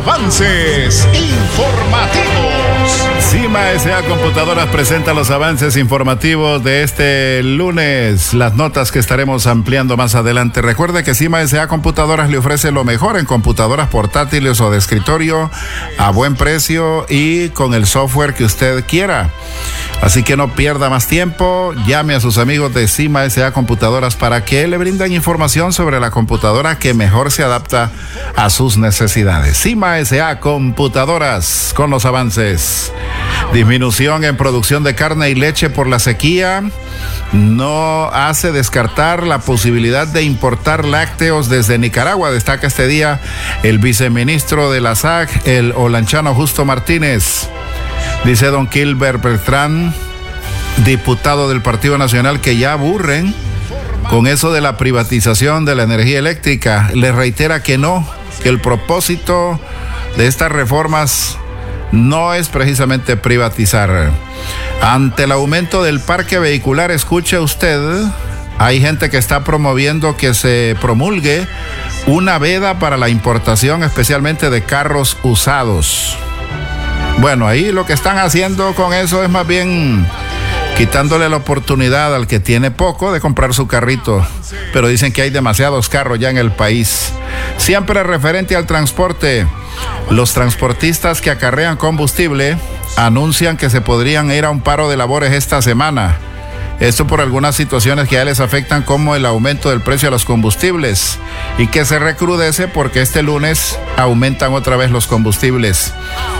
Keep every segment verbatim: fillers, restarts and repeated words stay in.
Avances informativos. Cima S A Computadoras presenta los avances informativos de este lunes, las notas que estaremos ampliando más adelante. Recuerde que Cima S A Computadoras le ofrece lo mejor en computadoras portátiles o de escritorio a buen precio y con el software que usted quiera. Así que no pierda más tiempo, llame a sus amigos de Cima S A Computadoras para que le brinden información sobre la computadora que mejor se adapta a sus necesidades. Cima S A Computadoras con los avances. Disminución en producción de carne y leche por la sequía no hace descartar la posibilidad de importar lácteos desde Nicaragua, destaca este día el viceministro de la S A C, el olanchano Justo Martínez. Dice don Gilbert Beltrán, diputado del Partido Nacional, que ya aburren con eso de la privatización de la energía eléctrica. Le reitera que no, que el propósito de estas reformas no es precisamente privatizar. Ante el aumento del parque vehicular, escuche usted, hay gente que está promoviendo que se promulgue una veda para la importación, especialmente de carros usados. Bueno, ahí lo que están haciendo con eso es más bien quitándole la oportunidad al que tiene poco de comprar su carrito, pero dicen que hay demasiados carros ya en el país. Siempre referente al transporte, los transportistas que acarrean combustible anuncian que se podrían ir a un paro de labores esta semana. Esto por algunas situaciones que ya les afectan, como el aumento del precio de los combustibles, y que se recrudece porque este lunes aumentan otra vez los combustibles.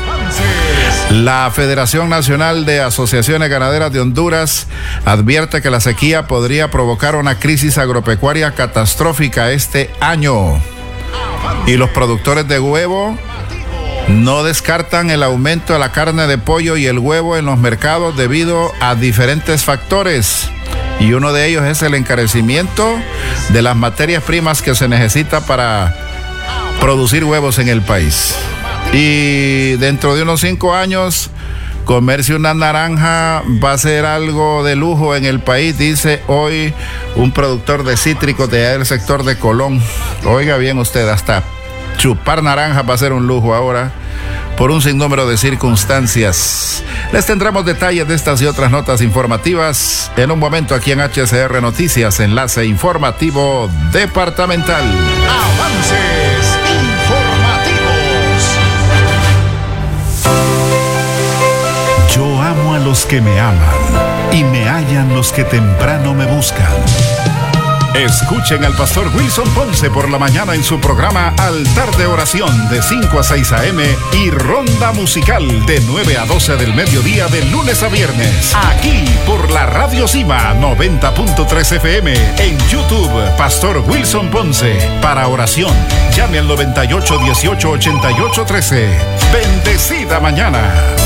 La Federación Nacional de Asociaciones Ganaderas de Honduras advierte que la sequía podría provocar una crisis agropecuaria catastrófica este año. Y los productores de huevo no descartan el aumento de la carne de pollo y el huevo en los mercados debido a diferentes factores. Y uno de ellos es el encarecimiento de las materias primas que se necesita para producir huevos en el país. Y dentro de unos cinco años, comerse una naranja va a ser algo de lujo en el país, dice hoy un productor de cítricos del sector de Colón. Oiga bien usted, hasta chupar naranja va a ser un lujo ahora, por un sinnúmero de circunstancias. Les tendremos detalles de estas y otras notas informativas en un momento aquí en H C R Noticias, enlace informativo departamental. Avances informativos. Yo amo a los que me aman y me hallan los que temprano me buscan. Escuchen al pastor Wilson Ponce por la mañana en su programa Altar de Oración de cinco a seis a eme y Ronda Musical de nueve a doce del mediodía de lunes a viernes. Aquí por la Radio Cima noventa punto tres efe eme. En YouTube, Pastor Wilson Ponce. Para oración, llame al noventa y ocho dieciocho ochenta y ocho trece. Bendecida mañana.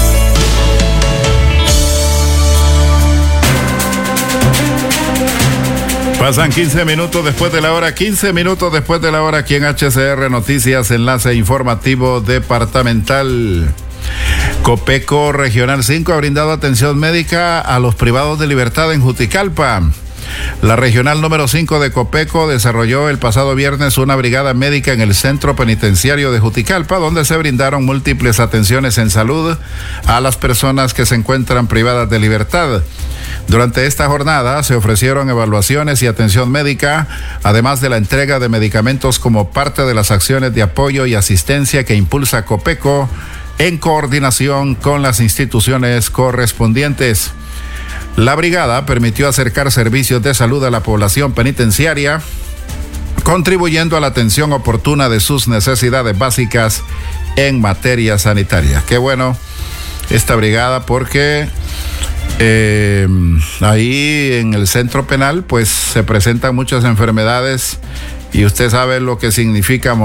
Pasan quince minutos después de la hora, quince minutos después de la hora aquí en H C R Noticias, enlace informativo departamental. Copeco Regional cinco ha brindado atención médica a los privados de libertad en Juticalpa. La regional número cinco de Copeco desarrolló el pasado viernes una brigada médica en el centro penitenciario de Juticalpa, donde se brindaron múltiples atenciones en salud a las personas que se encuentran privadas de libertad. Durante esta jornada se ofrecieron evaluaciones y atención médica, además de la entrega de medicamentos como parte de las acciones de apoyo y asistencia que impulsa Copeco en coordinación con las instituciones correspondientes. La brigada permitió acercar servicios de salud a la población penitenciaria, contribuyendo a la atención oportuna de sus necesidades básicas en materia sanitaria. Qué bueno esta brigada, porque eh, ahí en el centro penal pues se presentan muchas enfermedades y usted sabe lo que significa